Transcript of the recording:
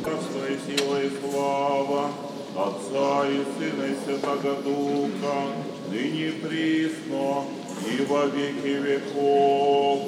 Царство и сила и слава Отца и Сына и Святаго Духа, ныне и присно, и во веки веков.